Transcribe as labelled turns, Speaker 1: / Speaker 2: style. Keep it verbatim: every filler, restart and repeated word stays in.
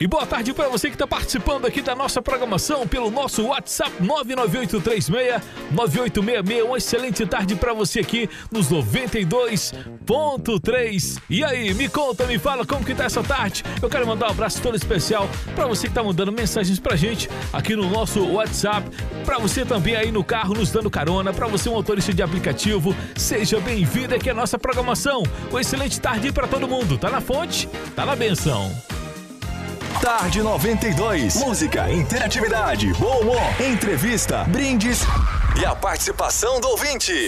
Speaker 1: E boa tarde para você que está participando aqui da nossa programação pelo nosso WhatsApp nove nove oito três seis nove oito seis seis. Uma excelente tarde para você aqui nos noventa e dois ponto três. E aí, me conta, me fala como que tá essa tarde. Eu quero mandar um abraço todo especial para você que tá mandando mensagens pra gente aqui no nosso WhatsApp, para você também aí no carro nos dando carona, para você motorista de aplicativo, seja bem-vindo aqui à nossa programação. Uma excelente tarde para todo mundo. Tá na fonte, tá na benção.
Speaker 2: Tarde noventa e dois. Música, interatividade, bom humor, entrevista, brindes e a participação do ouvinte.